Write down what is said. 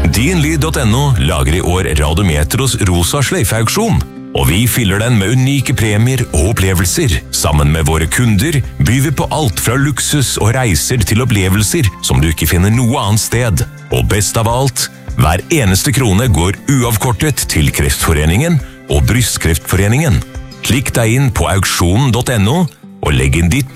Dinly.no lager I år Radiometros rosa sløyfeauksjon, og vi fyller den med unike premier og opplevelser. Sammen med våre kunder byr vi på alt fra luksus og reiser til opplevelser som du ikke finner noe annet sted. Og best av alt, hver eneste krone går uavkortet til Kreftforeningen og Brystkreftforeningen. Klikk deg inn på auksjonen.no og legg inn ditt